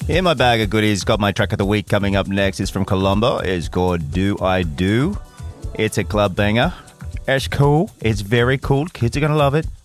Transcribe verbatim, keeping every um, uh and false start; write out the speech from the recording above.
In my bag of goodies, got my track of the week coming up next. It's from Colombo. It's called Do I Do. It's a club banger. It's cool. It's very cool. Kids are going to love it.